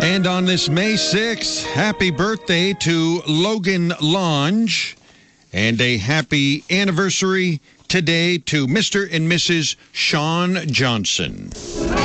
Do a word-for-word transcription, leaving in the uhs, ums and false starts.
And on this May sixth, happy birthday to Logan Lange, and a happy anniversary today to Mister and Missus Sean Johnson.